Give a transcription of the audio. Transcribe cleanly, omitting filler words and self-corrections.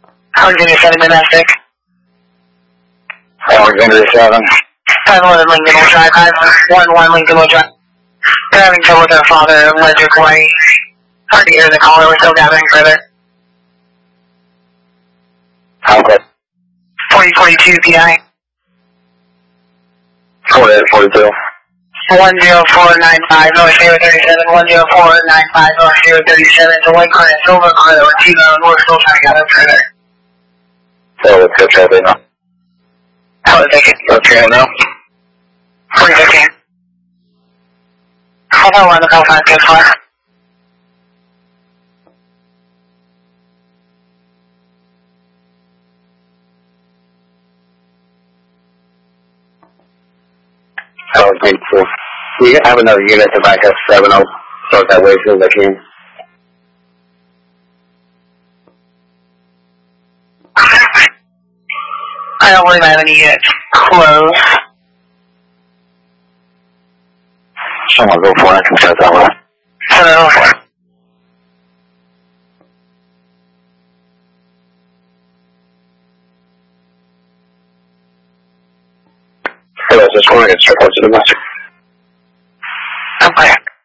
Alexander 7 domestic. Alexander 7. 511 Lincoln Drive, 511 Lincoln Drive. They're having trouble with their father, Ledrick White. Hard to hear the caller, we're still gathering further. Okay. 4042 PI. 4842. 10495 North 037, 10495 North 037. It's a white car and a silver car that were T-bone. We're still trying to gather further. So let's go traffic now. How is it? Okay, now. 4015. Hold on, one, the call 510 Oh, great. So we have another unit to back up 70. Start that way as soon as I can. I don't believe I have any units close. Someone go for it. I can start that way. 704. Hello, just want to get straight close to the master.